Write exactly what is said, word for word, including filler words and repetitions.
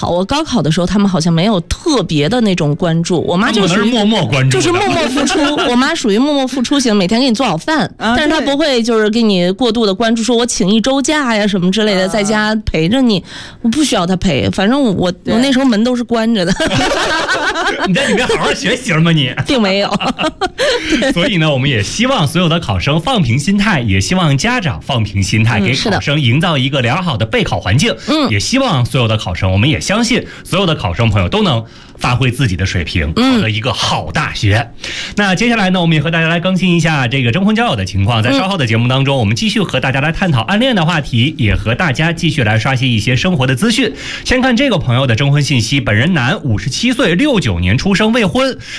考，我高考的时候，他们好像没有特别的那种关注。我妈就是默默关注， 就是默默付出。我妈属于默默付出型，每天给你做好饭， 啊、 但是她不会就是给你过度的关注，说我请一周假呀什么之类的，在家陪着你，我不需要她陪，反正我我那时候门都是关着的。 你在里面好好学习了吗你？ 并没有。 所以呢，我们也希望所有的考生放平心态，也希望家长放平心态，给考生营造一个良好的备考环境。嗯，也希望所有的考生，我们也相信所有的考生朋友都能发挥自己的水平，考得一个好大学。嗯、那接下来呢，我们也和大家来更新一下这个征婚交友的情况。在稍后的节目当中，我们继续和大家来探讨暗恋的话题，也和大家继续来刷新一些生活的资讯。先看这个朋友的征婚信息，本人男，五十七岁，六九年出生，未婚。